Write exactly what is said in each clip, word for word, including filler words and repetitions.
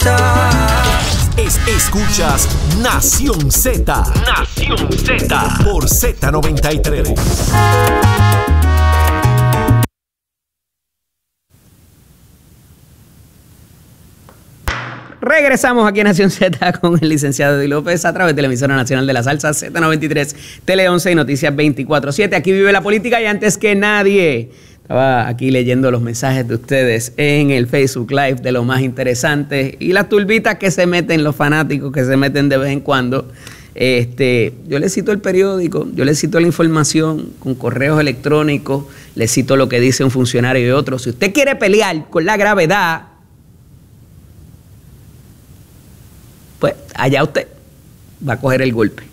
Z. Es, escuchas Nación Z. Nación Z. Por Z noventa y tres. Regresamos aquí a Nación Z con el licenciado Eddie López a través de la emisora nacional de la salsa Z noventa y tres, Tele once y Noticias veinticuatro siete. Aquí vive la política y antes que nadie. Estaba aquí leyendo los mensajes de ustedes en el Facebook Live de lo más interesante y las turbitas que se meten, los fanáticos que se meten de vez en cuando. Este, yo les cito el periódico, yo les cito la información con correos electrónicos, les cito lo que dice un funcionario y otro. Si usted quiere pelear con la gravedad, pues allá usted va a coger el golpe.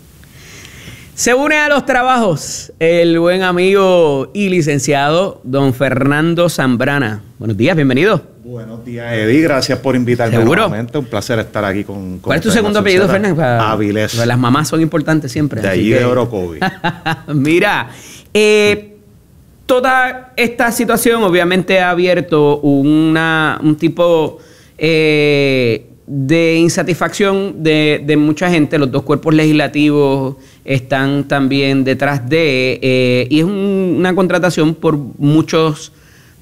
Se une a los trabajos el buen amigo y licenciado don Fernando Zambrana. Buenos días, bienvenido. Buenos días, Eddie. Gracias por invitarme. ¿Seguro? Nuevamente. Un placer estar aquí con, con ¿Cuál es tu segundo apellido, Fernando? Avilés. Las mamás son importantes siempre. De allí que... de Orocovi. Mira, eh, toda esta situación obviamente ha abierto una, un tipo... Eh, de insatisfacción de, de mucha gente. Los dos cuerpos legislativos están también detrás de, eh, y es un, una contratación por muchos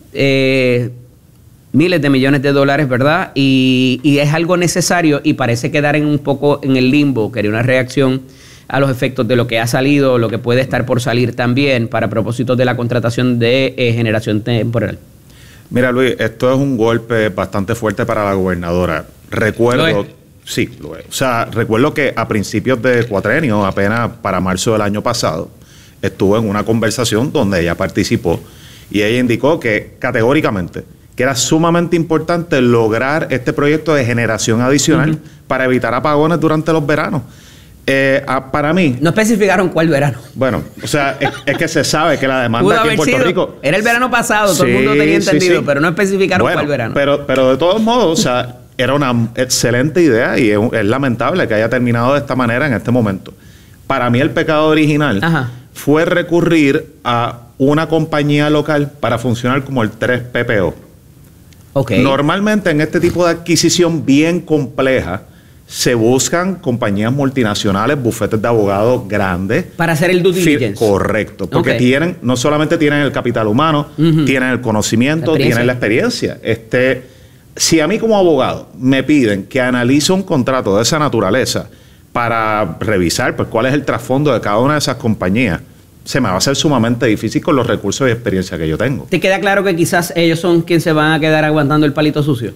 eh, miles de millones de dólares, ¿verdad? Y, y es algo necesario y parece quedar en un poco en el limbo. Quería una reacción a los efectos de lo que ha salido, lo que puede estar por salir también para propósitos de la contratación de eh, generación temporal. Mira, Luis, esto es un golpe bastante fuerte para la gobernadora. Recuerdo, sí, lo es. O sea, recuerdo que a principios de cuatrenio, apenas para marzo del año pasado, estuvo en una conversación donde ella participó y ella indicó que categóricamente que era sumamente importante lograr este proyecto de generación adicional uh-huh. para evitar apagones durante los veranos. Eh, a, para mí... No especificaron cuál verano. Bueno, o sea, es, es que se sabe que la demanda aquí en Puerto sido, Rico... Era el verano pasado, sí, todo el mundo tenía entendido, sí, sí. pero no especificaron bueno, cuál verano. Pero, pero de todos modos, o sea, era una excelente idea y es, es lamentable que haya terminado de esta manera en este momento. Para mí el pecado original Ajá. fue recurrir a una compañía local para funcionar como el tres P P O. Okay. Normalmente en este tipo de adquisición bien compleja se buscan compañías multinacionales, bufetes de abogados grandes. Para hacer el due diligence. Correcto, porque okay. tienen, no solamente tienen el capital humano, uh-huh. tienen el conocimiento, la tienen la experiencia. Este, si a mí como abogado me piden que analice un contrato de esa naturaleza para revisar pues, cuál es el trasfondo de cada una de esas compañías, se me va a hacer sumamente difícil con los recursos y experiencia que yo tengo. ¿Te queda claro que quizás ellos son quienes se van a quedar aguantando el palito sucio?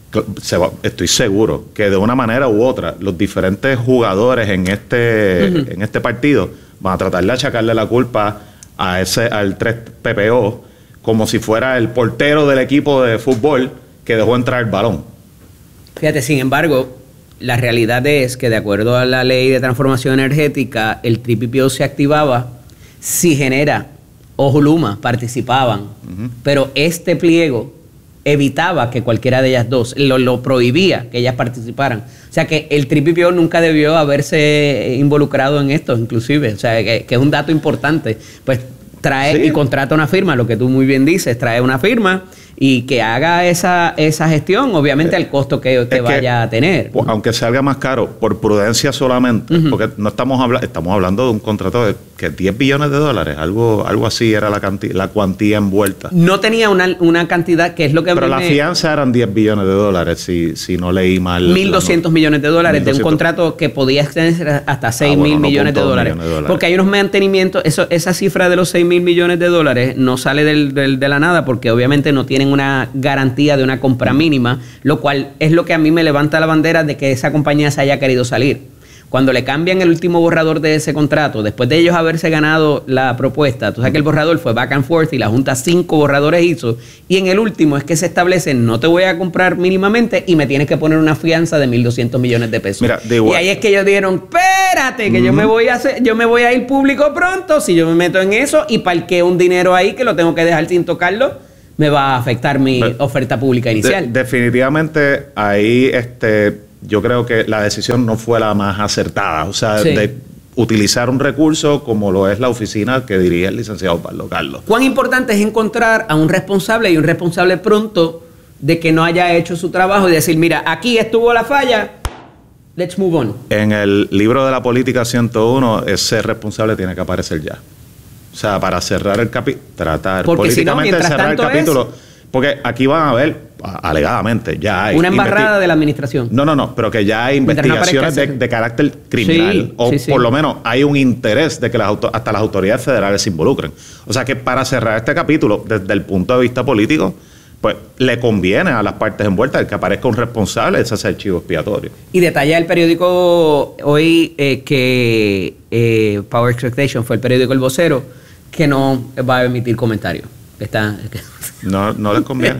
Se va, estoy seguro que de una manera u otra los diferentes jugadores en este, uh-huh. en este partido van a tratar de achacarle la culpa a ese, al tres P P O como si fuera el portero del equipo de fútbol que dejó entrar el balón. Fíjate, sin embargo, la realidad es que de acuerdo a la ley de transformación energética, el tres P P O se activaba si Genera o Luma participaban, uh-huh. pero este pliego evitaba que cualquiera de ellas dos, lo, lo prohibía que ellas participaran. O sea que el tres P P O nunca debió haberse involucrado en esto, inclusive. O sea que, que es un dato importante. Pues trae sí. y contrata una firma, lo que tú muy bien dices, trae una firma y que haga esa, esa gestión, obviamente al costo que, que vaya que, a tener. Pues, aunque salga más caro, por prudencia solamente, uh-huh. porque no estamos hablando, estamos hablando de un contrato de que diez billones de dólares, algo, algo así era la, canti- la cuantía envuelta. No tenía una, una cantidad que es lo que... Pero la me... fianza eran diez billones de dólares, si, si no leí mal. mil doscientos millones de dólares de un contrato que podía extender hasta seis mil ah, bueno, millones, de dólares, millones de dólares. Porque hay unos mantenimientos, eso, esa cifra de los seis mil millones de dólares no sale del, del, de la nada porque obviamente no tienen una garantía de una compra mínima, lo cual es lo que a mí me levanta la bandera de que esa compañía se haya querido salir. Cuando le cambian el último borrador de ese contrato, después de ellos haberse ganado la propuesta, tú sabes que el borrador fue back and forth y la Junta cinco borradores hizo, y en el último es que se establece, no te voy a comprar mínimamente y me tienes que poner una fianza de mil doscientos millones de pesos. Mira, y ahí es que ellos dijeron, espérate, que mm-hmm. yo me voy a hacer, yo me voy a ir público pronto, si yo me meto en eso y parqueo un dinero ahí que lo tengo que dejar sin tocarlo, me va a afectar mi Pero, oferta pública inicial. De, definitivamente ahí este yo creo que la decisión no fue la más acertada. O sea, sí. de utilizar un recurso como lo es la oficina que dirige el licenciado Pablo Carlos. ¿Cuán importante es encontrar a un responsable y un responsable pronto de que no haya hecho su trabajo y decir, mira, aquí estuvo la falla, let's move on. En el libro de la política ciento uno, ese responsable tiene que aparecer ya. O sea, para cerrar el capítulo, tratar porque políticamente si no, de cerrar el capítulo. Es... Porque aquí van a ver, alegadamente, ya hay... Una embarrada de la administración. No, no, no, pero que ya hay investigaciones no de, de carácter criminal. Sí, o sí, sí. por lo menos hay un interés de que las auto, hasta las autoridades federales se involucren. O sea que para cerrar este capítulo, desde el punto de vista político, pues le conviene a las partes envueltas que aparezca un responsable de ese archivo expiatorio. Y detalla el periódico hoy eh, que eh, Power Expectation fue el periódico El Vocero, que no va a emitir comentarios. Está... No, no les conviene.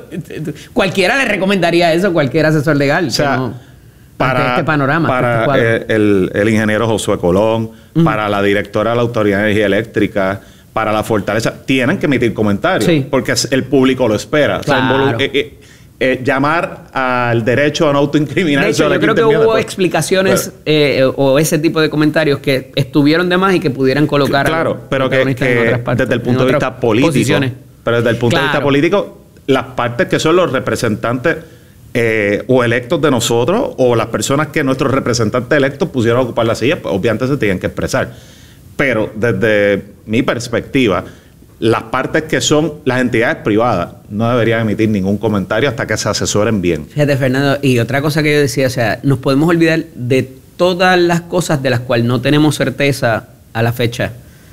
Cualquiera le recomendaría eso, cualquier asesor legal. O sea, no, para este panorama. Para este el, el ingeniero Josué Colón, uh-huh. para la directora de la Autoridad de Energía Eléctrica, para la Fortaleza, tienen que emitir comentarios, sí. porque el público lo espera. Claro. O sea, eh, eh, eh, llamar al derecho a no autoincriminarse. De hecho, yo creo que hubo después. explicaciones pero, eh, o ese tipo de comentarios que estuvieron de más y que pudieran colocar claro, a pero que, que en otras partes, desde el punto de vista político, posiciones. pero desde el punto claro. de vista político, las partes que son los representantes eh, o electos de nosotros o las personas que nuestros representantes electos pusieron a ocupar la silla, pues obviamente se tienen que expresar. Pero desde mi perspectiva, las partes que son las entidades privadas no deberían emitir ningún comentario hasta que se asesoren bien. Fíjate, Fernando, y otra cosa que yo decía, o sea, nos podemos olvidar de todas las cosas de las cuales no tenemos certeza a la fecha,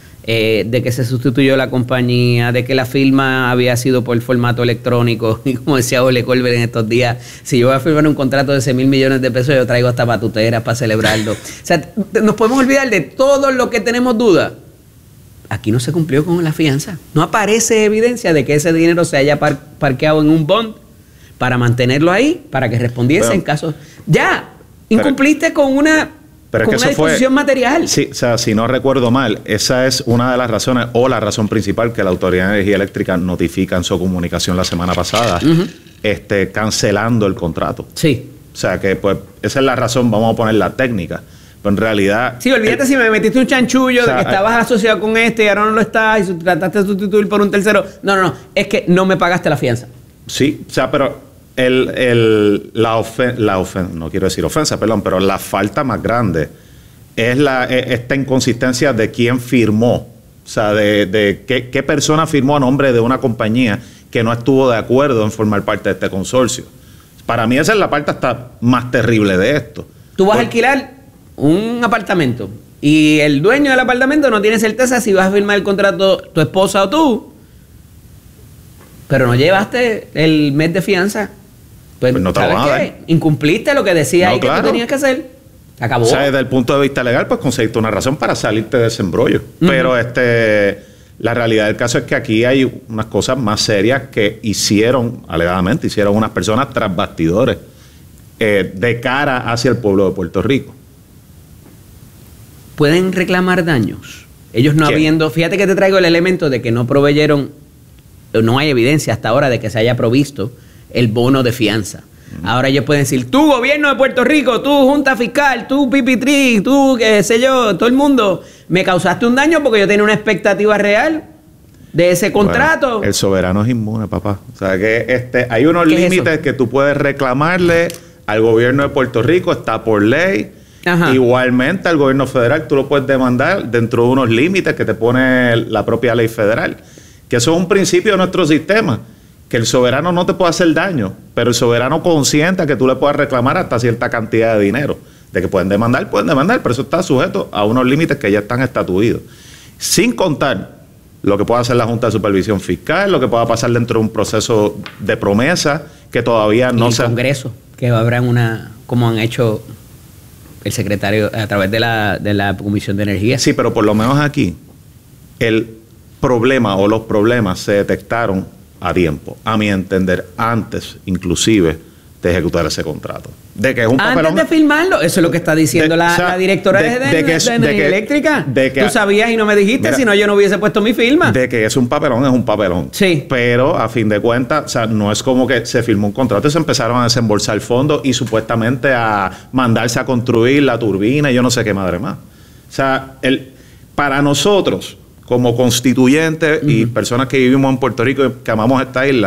eh, de que se sustituyó la compañía, de que la firma había sido por formato electrónico, y como decía Ole Colbert en estos días, si yo voy a firmar un contrato de seis mil millones de pesos, yo traigo hasta patuteras para celebrarlo. O sea, nos podemos olvidar de todo lo que tenemos dudas. Aquí no se cumplió con la fianza. No aparece evidencia de que ese dinero se haya par parqueado en un bond para mantenerlo ahí, para que respondiese pero, en caso... Ya, incumpliste pero, con una, pero con una disposición fue, material. Sí, o sea, si no recuerdo mal, esa es una de las razones o la razón principal que la Autoridad de Energía Eléctrica notifica en su comunicación la semana pasada, uh-huh. este, cancelando el contrato. Sí. O sea, que pues esa es la razón, vamos a poner la técnica. Pero en realidad... Sí, olvídate el, si me metiste un chanchullo o sea, de que estabas asociado con este y ahora no lo estás y trataste de sustituir por un tercero. No, no, no. Es que no me pagaste la fianza. Sí, o sea, pero el, el, la ofensa, la ofen, no quiero decir ofensa, perdón, pero la falta más grande es la es esta inconsistencia de quién firmó. O sea, de, de qué, qué persona firmó a nombre de una compañía que no estuvo de acuerdo en formar parte de este consorcio. Para mí esa es la parte hasta más terrible de esto. Tú vas Por, a alquilar un apartamento y el dueño del apartamento no tiene certeza si vas a firmar el contrato tu esposa o tú, pero no llevaste el mes de fianza, pues, pues no te ¿sabes qué? Incumpliste lo que decía no, ahí claro. que tú tenías que hacer. Se acabó. O sea, desde el punto de vista legal, pues conseguiste una razón para salirte de ese embrollo. Uh-huh. Pero este la realidad del caso es que aquí hay unas cosas más serias que hicieron, alegadamente, hicieron unas personas tras bastidores eh, de cara hacia el pueblo de Puerto Rico. Pueden reclamar daños. Ellos no ¿Quién? habiendo... Fíjate que te traigo el elemento de que no proveyeron, no hay evidencia hasta ahora de que se haya provisto el bono de fianza. Uh-huh. Ahora ellos pueden decir, tú gobierno de Puerto Rico, tú junta fiscal, tú Pipitri, tú qué sé yo, todo el mundo, me causaste un daño porque yo tenía una expectativa real de ese contrato. Bueno, el soberano es inmune, papá. O sea que este, hay unos límites que tú puedes reclamarle al gobierno de Puerto Rico, está por ley. Ajá. Igualmente al gobierno federal tú lo puedes demandar dentro de unos límites que te pone la propia ley federal, que eso es un principio de nuestro sistema, que el soberano no te puede hacer daño, pero el soberano consiente que tú le puedas reclamar hasta cierta cantidad de dinero. De que pueden demandar, pueden demandar, pero eso está sujeto a unos límites que ya están estatuidos. Sin contar lo que pueda hacer la Junta de Supervisión Fiscal, lo que pueda pasar dentro de un proceso de promesa que todavía no se... el Congreso, que habrá una, como han hecho el secretario a través de la, de la Comisión de Energía. Sí, pero por lo menos aquí el problema o los problemas se detectaron a tiempo, a mi entender, antes inclusive de ejecutar ese contrato. De que es un papelón. Antes de firmarlo, eso es lo que está diciendo de, la, o sea, la directora de, de, de, de, de, que, de Energía de Eléctrica. De que, Tú sabías y no me dijiste, mira, si no yo no hubiese puesto mi firma. De que es un papelón, es un papelón. Sí. Pero a fin de cuentas, o sea, no es como que se firmó un contrato y se empezaron a desembolsar fondos y supuestamente a mandarse a construir la turbina y yo no sé qué madre más. O sea, el, para nosotros, como constituyentes uh-huh. y personas que vivimos en Puerto Rico y que amamos esta isla,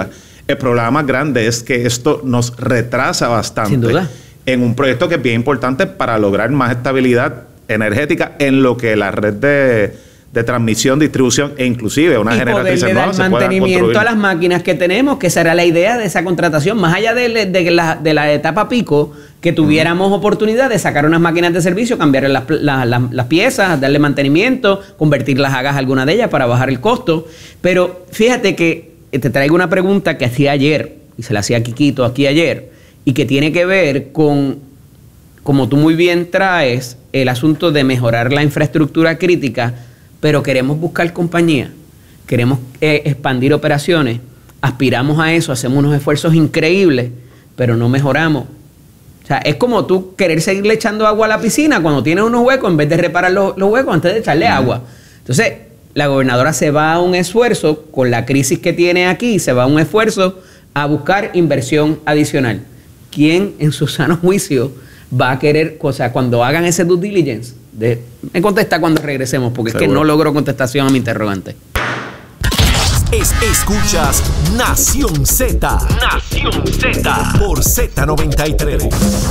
El problema más grande es que esto nos retrasa bastante. Sin duda. En un proyecto que es bien importante para lograr más estabilidad energética en lo que la red de, de transmisión, distribución e inclusive una y generatriz poderle nueva dar se pueda mantenimiento construir. a las máquinas que tenemos, que será la idea de esa contratación, más allá de, de, la, de la etapa pico, que tuviéramos uh-huh. oportunidad de sacar unas máquinas de servicio, cambiar las, las, las, las piezas, darle mantenimiento, convertirlas a gas alguna de ellas para bajar el costo. Pero fíjate que te traigo una pregunta que hacía ayer, y se la hacía a Quiquito aquí ayer, y que tiene que ver con, como tú muy bien traes, el asunto de mejorar la infraestructura crítica, pero queremos buscar compañía, queremos eh, expandir operaciones, aspiramos a eso, hacemos unos esfuerzos increíbles, pero no mejoramos. O sea, es como tú querer seguirle echando agua a la piscina cuando tienes unos huecos en vez de reparar los, los huecos antes de echarle agua. Entonces, la gobernadora se va a un esfuerzo, con la crisis que tiene aquí, se va a un esfuerzo a buscar inversión adicional. ¿Quién en su sano juicio va a querer, o sea, cuando hagan ese due diligence? De, me contesta cuando regresemos, porque Seguro. es que no logro contestación a mi interrogante. Es, escuchas Nación Z. Nación Z. Por Z noventa y tres.